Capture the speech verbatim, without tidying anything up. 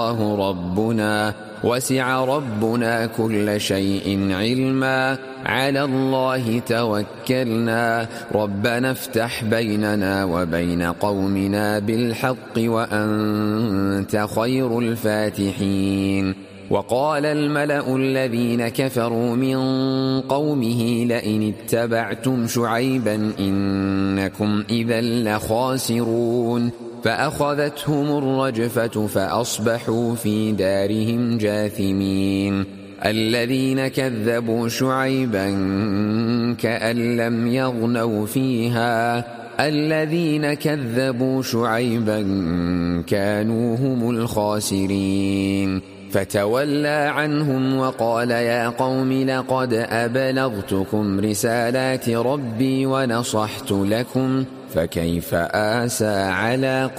الله ربنا وسع ربنا كل شيء علما على الله توكلنا ربنا افتح بيننا وبين قومنا بالحق وأنت خير الفاتحين. وقال الملأ الذين كفروا من قومه لئن اتبعتم شعيبا إنكم إذا لخاسرون فأخذتهم الرجفة فأصبحوا في دارهم جاثمين. الذين كذبوا شعيبا كأن لم يغنوا فيها الذين كذبوا شعيبا كانوا هم الخاسرين. فتولى عنهم وقال يا قوم لقد أبلغتكم رسالات ربي ونصحت لكم فكيف آسى على